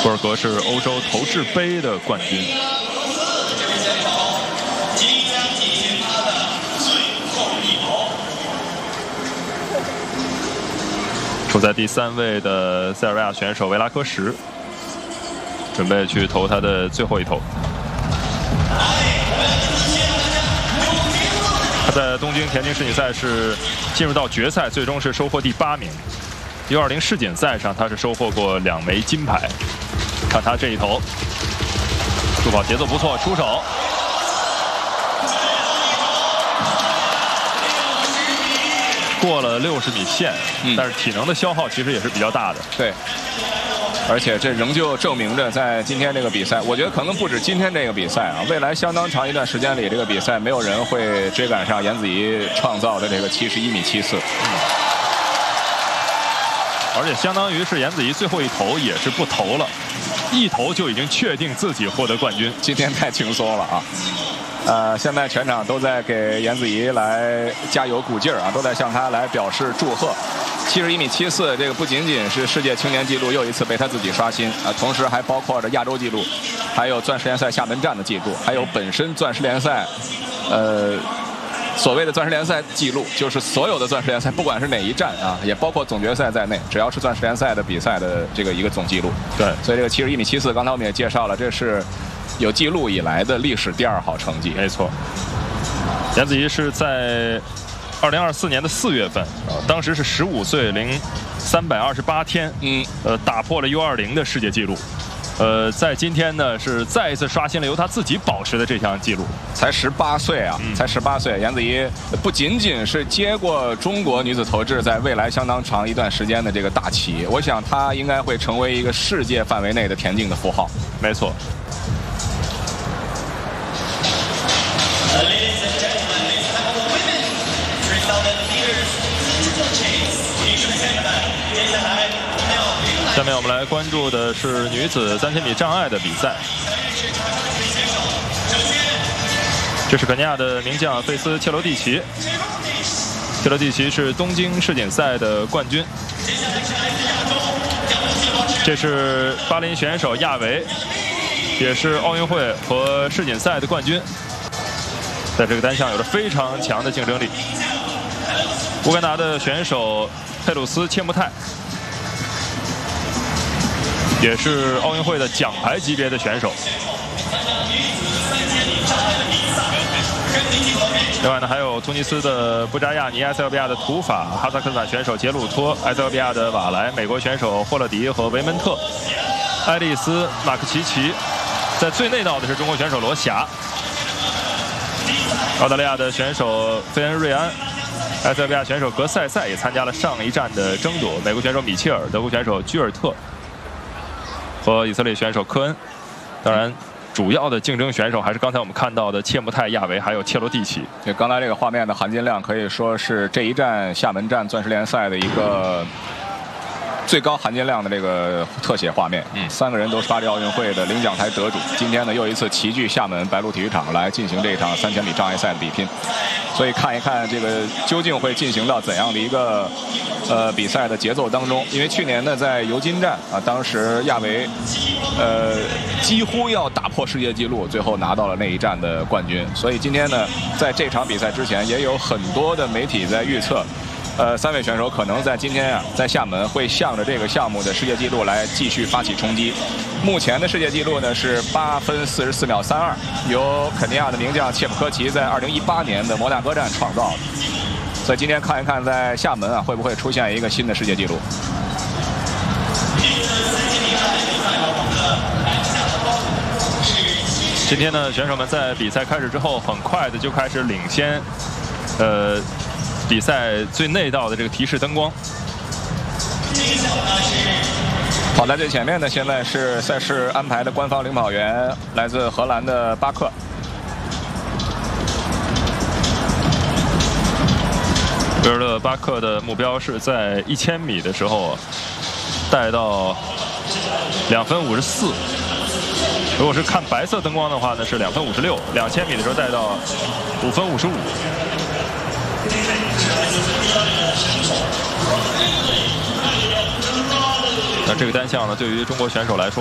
博尔格是欧洲投掷杯的冠军。处在第3位的塞尔维亚选手维拉科什，准备去投他的最后一投。他在东京田径世锦赛是进入到决赛，最终是收获第8名。U20世锦赛上，他是收获过2枚金牌。看他这一投，助跑节奏不错，出手。过了60米线，但是体能的消耗其实也是比较大的。 对，而且这仍旧证明着，在今天这个比赛，我觉得可能不止今天这个比赛啊，未来相当长一段时间里，这个比赛没有人会追赶上颜子怡创造的这个71.74米。 而且相当于是颜子怡最后一投也是不投了，一投就已经确定自己获得冠军。 今天太轻松了啊！现在全场都在给颜子怡来加油鼓劲儿啊，都在向她来表示祝贺。71.74米，这个不仅仅是世界青年纪录又一次被她自己刷新啊，同时还包括着亚洲纪录，还有钻石联赛厦门站的纪录，还有本身钻石联赛，所谓的钻石联赛记录，就是所有的钻石联赛，不管是哪一站啊，也包括总决赛在内，只要是钻石联赛的比赛的这个一个总记录。对，所以这个71.74米，刚才我们也介绍了，这是有记录以来的历史第2好成绩。 没错，颜子怡是在2024年的4月份，当时是15岁零328天，打破了 U20的世界纪录。在今天呢，是再一次刷新了由他自己保持的这项纪录。 才18岁啊，才18岁，颜子怡不仅仅是接过中国女子投掷在未来相当长一段时间的这个大旗，我想她应该会成为一个世界范围内的田径的符号。 没错。下面我们来关注的是女子3000米障碍的比赛。这是肯尼亚的名将费斯切罗蒂奇，切罗蒂奇是东京世锦赛的冠军。这是巴林选手亚维，也是奥运会和世锦赛的冠军，在这个单项有着非常强的竞争力。乌干达的选手佩鲁斯切穆泰，也是奥运会的奖牌级别的选手。另外呢，还有突尼斯的布扎亚尼、埃塞俄比亚的图法、哈萨克斯坦选手杰鲁托、埃塞俄比亚的瓦莱、美国选手霍勒迪和维门特、爱丽丝、马克奇奇。在最内道的是中国选手罗霞，澳大利亚的选手费恩瑞安，埃塞俄比亚选手格塞塞也参加了上一站的争夺，美国选手米切尔、德国选手居尔特和以色列选手科恩。当然，主要的竞争选手还是刚才我们看到的切穆泰、亚维还有切罗蒂奇。 对，刚才这个画面的含金量可以说是这一站厦门站钻石联赛的一个最高含金量的这个特写画面。3个人都是巴黎奥运会的领奖台得主，今天呢又一次齐聚厦门白鹿体育场来进行这场3000米障碍赛的比拼。所以看一看这个究竟会进行到怎样的一个比赛的节奏当中。因为去年呢在尤金站啊，当时亚维几乎要打破世界纪录，最后拿到了那一站的冠军。所以今天呢，在这场比赛之前，也有很多的媒体在预测，3位选手可能在今天啊，在厦门会向着这个项目的世界纪录来继续发起冲击。目前的世界纪录呢是8分44秒32，由肯尼亚的名将切普科奇在2018年的摩纳哥站创造的。所以今天看一看在厦门啊会不会出现一个新的世界纪录。 今天呢，选手们在比赛开始之后，很快的就开始领先，比赛最内道的这个提示灯光。 跑在最前面的现在是赛事安排的官方领跑员，来自荷兰的巴克。 维尔勒巴克的目标是在1000米的时候带到2分54。如果是看白色灯光的话呢，是2分56；2000米的时候带到5分55。那这个单项呢，对于中国选手来说，